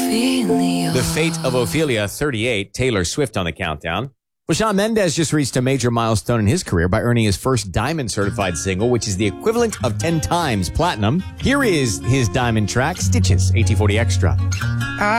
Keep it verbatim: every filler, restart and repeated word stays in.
Ophelia. The Fate of Ophelia, thirty-eight, Taylor Swift on the countdown. Well, Shawn Mendes just reached a major milestone in his career by earning his first Diamond certified single, which is the equivalent of ten times platinum. Here is his Diamond track, Stitches, A T forty Extra.